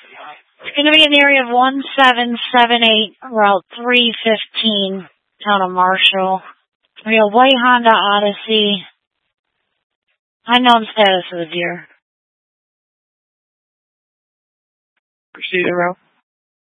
It's going to be in the area of 1778, Route 315, town of Marshall. We have white Honda Odyssey. Unknown status of the deer. Proceed, row.